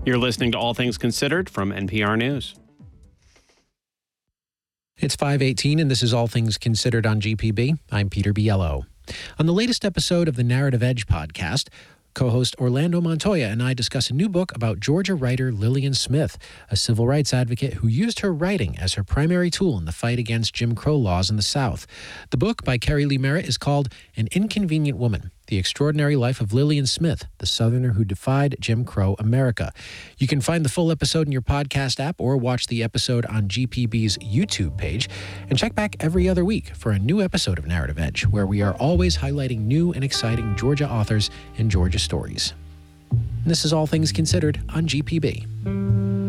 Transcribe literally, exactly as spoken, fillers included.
You're listening to All Things Considered from N P R News. It's five eighteen, and this is All Things Considered on G P B. I'm Peter Biello. On the latest episode of the Narrative Edge podcast, co-host Orlando Montoya and I discuss a new book about Georgia writer Lillian Smith, a civil rights advocate who used her writing as her primary tool in the fight against Jim Crow laws in the South. The book by Kerry Lee Merritt is called An Inconvenient Woman: The Extraordinary Life of Lillian Smith, the Southerner Who Defied Jim Crow America. You can find the full episode in your podcast app or watch the episode on G P B's YouTube page. And check back every other week for a new episode of Narrative Edge, where we are always highlighting new and exciting Georgia authors and Georgia stories. And this is All Things Considered on G P B.